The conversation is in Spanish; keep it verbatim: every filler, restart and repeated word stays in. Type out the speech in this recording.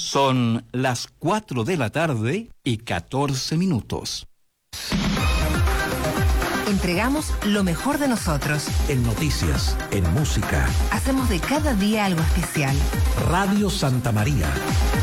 Son las cuatro de la tarde y catorce minutos. Entregamos lo mejor de nosotros. En noticias, en música. Hacemos de cada día algo especial. Radio Santa María.